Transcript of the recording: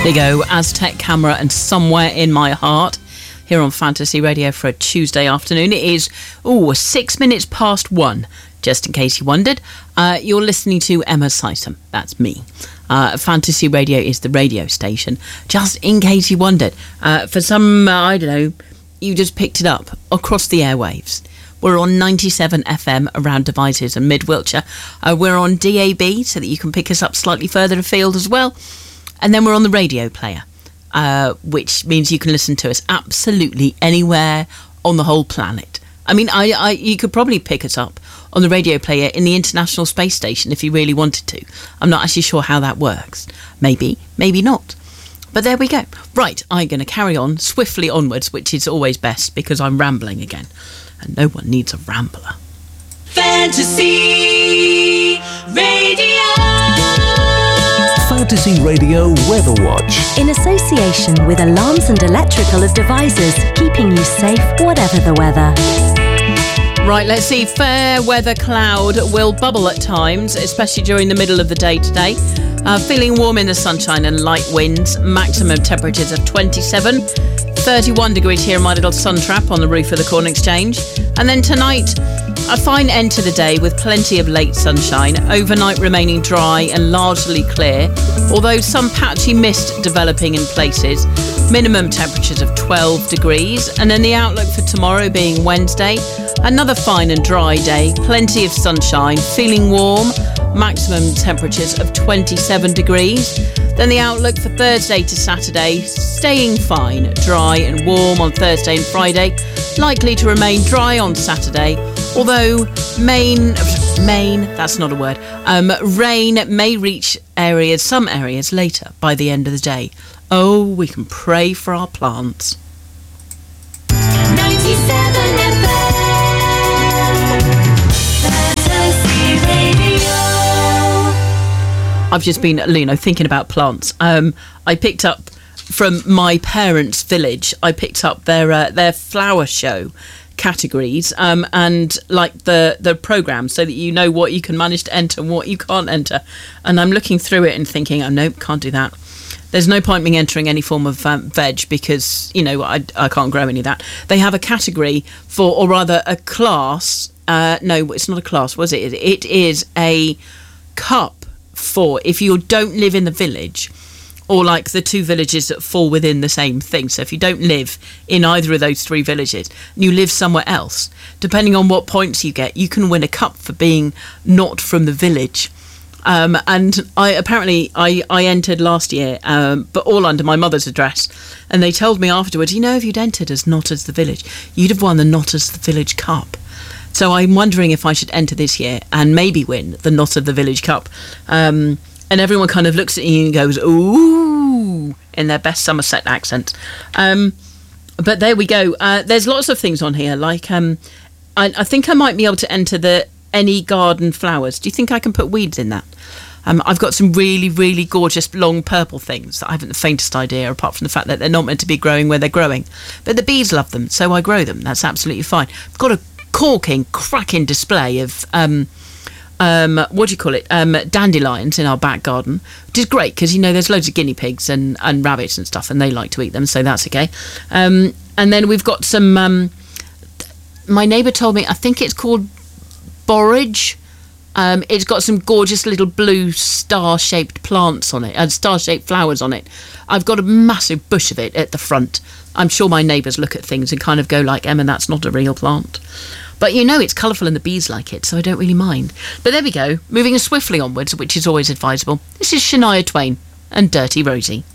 There you go, Aztec Camera and Somewhere in My Heart here on Fantasy Radio for a Tuesday afternoon. It is 6 minutes past 1, just in case you wondered. You're listening to Emma Sysom, that's me. Fantasy Radio is the radio station, just in case you wondered. For some, I don't know, you just picked it up across the airwaves. We're on 97 FM around Devizes and Mid Wiltshire. We're on DAB so that you can pick us up slightly further afield as well. And then we're on the radio player, which means you can listen to us absolutely anywhere on the whole planet. I mean, you could probably pick us up on the radio player in the International Space Station if you really wanted to. I'm not actually sure how that works. Maybe, maybe not. But there we go. Right, I'm going to carry on swiftly onwards, which is always best because I'm rambling again. And no one needs a rambler. Fantasy Radio. Fantasy Radio Weather Watch. In association with Alarms and Electrical of Devizes, keeping you safe whatever the weather. Right, let's see. Fair weather cloud will bubble at times, especially during the middle of the day today. Feeling warm in the sunshine and light winds. Maximum temperatures of 27. 31 degrees here in my little sun trap on the roof of the Corn Exchange. And then tonight, a fine end to the day with plenty of late sunshine. Overnight remaining dry and largely clear, although some patchy mist developing in places. Minimum temperatures of 12 degrees. And then the outlook for tomorrow being Wednesday. Another fine and dry day, plenty of sunshine, feeling warm, maximum temperatures of 27 degrees. Then the outlook for Thursday to Saturday, staying fine, dry and warm on Thursday and Friday, likely to remain dry on Saturday, although rain may reach some areas later by the end of the day. Oh, we can pray for our plants. 97 FM. I've just been, thinking about plants. I picked up from my parents' village. I picked up their flower show categories and like the programme, so that you know what you can manage to enter and what you can't enter. And I'm looking through it and thinking, oh nope, can't do that. There's no point me entering any form of veg because I can't grow any of that. They have a category for, or rather a class. No, it's not a class, was it? It is a cup for if you don't live in the village, or like the two villages that fall within the same thing. So if you don't live in either of those three villages and you live somewhere else, depending on what points you get, you can win a cup for being not from the village. And I entered last year, but all under my mother's address. And they told me afterwards, if you'd entered as not as the village, you'd have won the not as the village cup. So I'm wondering if I should enter this year and maybe win the Not of the Village Cup. And everyone kind of looks at you and goes, ooh, in their best Somerset accent. But there we go. There's lots of things on here. Like, I think I might be able to enter any garden flowers. Do you think I can put weeds in that? I've got some really, really gorgeous long purple things that I haven't the faintest idea, apart from the fact that they're not meant to be growing where they're growing. But the bees love them, so I grow them. That's absolutely fine. I've got a cracking display of dandelions in our back garden, which is great because there's loads of guinea pigs and rabbits and stuff, and they like to eat them, so that's okay. And then we've got some my neighbour told me, I think it's called borage. It's got some gorgeous little blue star-shaped plants on it, star-shaped flowers on it. I've got a massive bush of it at the front. I'm sure my neighbours look at things and kind of go like, Emma, that's not a real plant. But it's colourful and the bees like it, so I don't really mind. But there we go, moving swiftly onwards, which is always advisable. This is Shania Twain and Dirty Rosie.